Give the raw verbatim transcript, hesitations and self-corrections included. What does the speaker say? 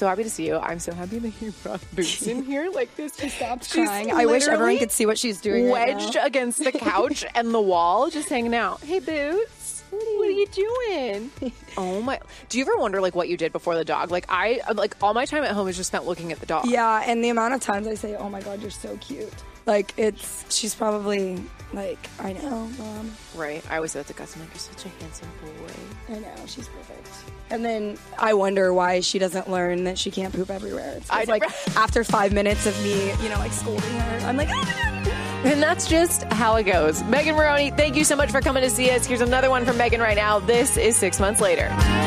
so happy to see you. I'm so happy that you brought Boots in here like this. She stopped crying. I wish everyone could see what she's doing wedged right now. against the couch and the wall, just hanging out. Hey, Boots. What are you doing? Oh my! Do you ever wonder like what you did before the dog? Like I, like all my time at home is just spent looking at the dog. Yeah, and the amount of times I say, "Oh my God, you're so cute." Like it's, she's probably like, I know, Mom. Right. I always say that to Gus. I'm like, you're such a handsome boy. I know, she's perfect. And then I wonder why she doesn't learn that she can't poop everywhere. It's I like after five minutes of me, you know, like scolding her, I'm like, and that's just how it goes. Megan Moroney, thank you so much for coming to see us. Here's another one from Megan right now. This is Six Months Later.